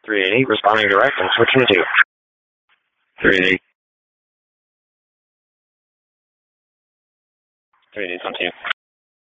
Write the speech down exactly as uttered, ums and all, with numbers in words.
three eighty, responding direct, I'm switching to two. three eighty. three eighty, on two.